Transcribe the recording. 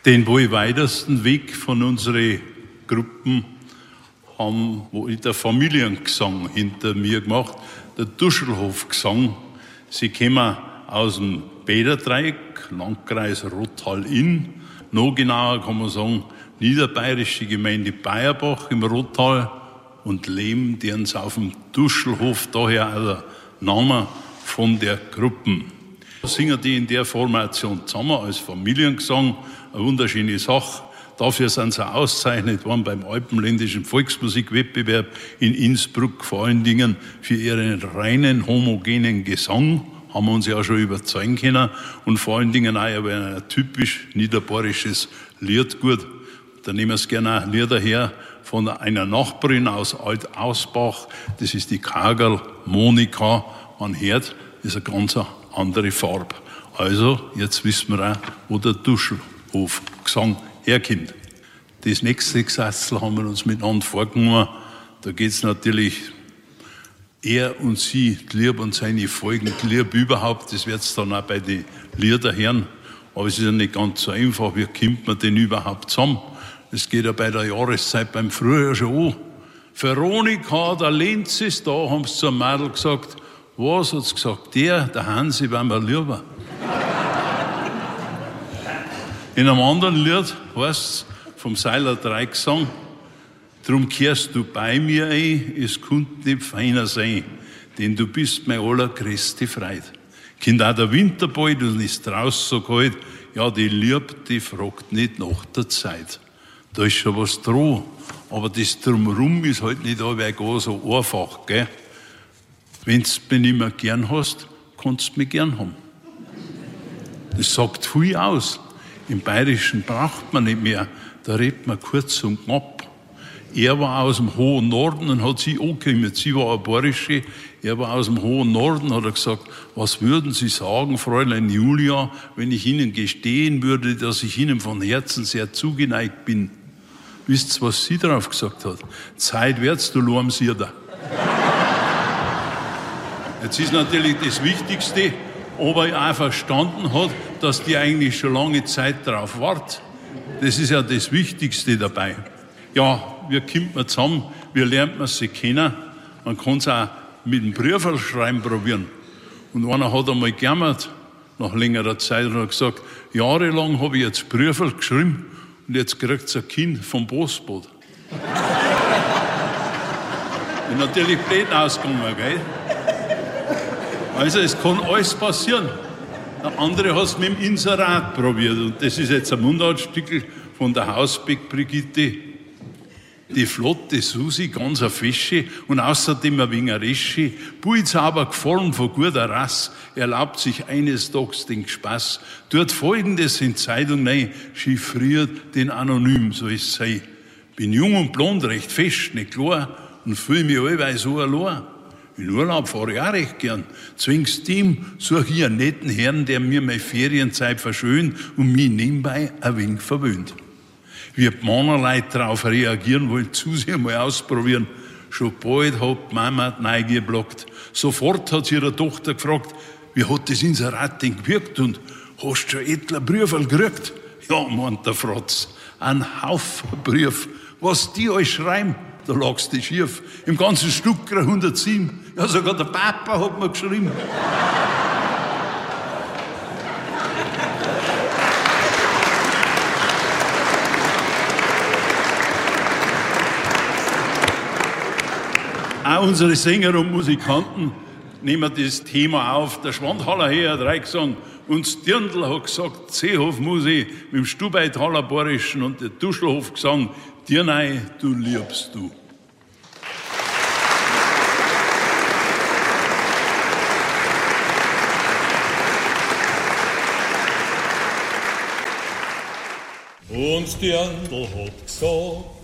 Den wohl weitesten Weg von unseren Gruppen haben wohl der Familiengesang hinter mir gemacht, der Duschelhofgesang. Sie kommen aus dem Bäderdreieck, Landkreis Rottal-Inn. Noch genauer kann man sagen, niederbayerische Gemeinde Bayerbach im Rottal und leben die uns auf dem Duschelhof, daher auch der Name von der Gruppe. Singen die in der Formation zusammen als Familiengesang, eine wunderschöne Sache. Dafür sind sie ausgezeichnet worden beim Alpenländischen Volksmusikwettbewerb in Innsbruck, vor allen Dingen für ihren reinen, homogenen Gesang, haben wir uns ja schon überzeugen können, und vor allen Dingen auch über ein typisch niederbayerisches Liedgut. Da nehmen wir es gerne auch Lieder her von einer Nachbarin aus Alt-Ausbach, das ist die Kagerl Monika. Man hört, das ist eine ganz andere Farbe. Also, jetzt wissen wir auch, wo der Duschelhofgesang herkommt. Das nächste Gesatzl haben wir uns miteinander vorgenommen. Da geht es natürlich er und sie, die Lieb und seine Folgen, die Lieb überhaupt, das wird es dann auch bei den Liedern hören. Aber es ist ja nicht ganz so einfach, wie kommt man denn überhaupt zusammen? Das geht ja bei der Jahreszeit beim Frühjahr schon an. Veronika, der Lenz ist da, haben sie zum Mädel gesagt. Was hat sie gesagt? Der Hansi war mir lieber. In einem anderen Lied heißt es vom Seiler Dreigesang, drum kehrst du bei mir ein, es konnte nicht feiner sein, denn du bist mein allergrößte Freude. Kind auch der Winter bald und ist draußen so kalt, ja, die Liebe, die fragt nicht nach der Zeit. Da ist schon was dran, aber das Drumherum ist halt nicht allweil gar so einfach, gell? Wenn du mich nicht mehr gern hast, kannst du mich gern haben. Das sagt viel aus. Im Bayerischen braucht man nicht mehr, da redet man kurz und knapp. Er war aus dem hohen Norden und hat sie angekümmert. Sie war eine Bayerische, er war aus dem hohen Norden, hat er gesagt, was würden Sie sagen, Fräulein Julia, wenn ich Ihnen gestehen würde, dass ich Ihnen von Herzen sehr zugeneigt bin? Wisst ihr, was sie darauf gesagt hat? Zeit wird's, du Lormsierder. Jetzt ist natürlich das Wichtigste, ob er auch verstanden hat, dass die eigentlich schon lange Zeit darauf wartet. Das ist ja das Wichtigste dabei. Ja, wie kommt man zusammen, wie lernt man sie kennen? Man kann es auch mit dem Briefschreiben probieren. Und einer hat einmal gejammert, nach längerer Zeit, und hat gesagt, jahrelang habe ich jetzt Briefe geschrieben und jetzt kriegt es ein Kind vom Postbote. Ist natürlich blöd ausgegangen, gell? Also es kann alles passieren. Der andere hat es mit dem Inserat probiert. Und das ist jetzt ein Mundartstückel von der Hausbeck Brigitte. Die flotte Susi, ganz eine Fesche und außerdem ein wenig eine Resche. Buizauber geformt von guter Rass, erlaubt sich eines Tages den Spaß. Dort Folgendes in Zeitung rein, chiffriert den Anonym, so es sei. Bin jung und blond, recht fest, nicht klar und fühl mich allweil so allein. In Urlaub fahre ich auch recht gern. Zwingst ihm, suche ich einen netten Herrn, der mir meine Ferienzeit verschönt und mich nebenbei ein wenig verwöhnt. Wie die Männerleute darauf reagieren wollen, zu sie mal ausprobieren. Schon bald hat die Mama die Neugier blockt. Sofort hat sie ihre Tochter gefragt, wie hat das Inserat denn gewirkt und hast du schon etliche Briefe gekriegt? Ja, meint der Fratz, ein Haufen Brief. Was die euch schreiben, da lagst du schief. Im ganzen Stück 107. Ja, sogar der Papa hat mir geschrieben. Auch unsere Sänger und Musikanten nehmen das Thema auf. Der Schwandhaler Herr hat reingesungen und das Dirndl hat gesagt, Seehof muss ich mit dem Stubeithaler Bayerischen und der Duschelhof gesang, dir nei, du liebst du. Und das Dirndl hat gesagt,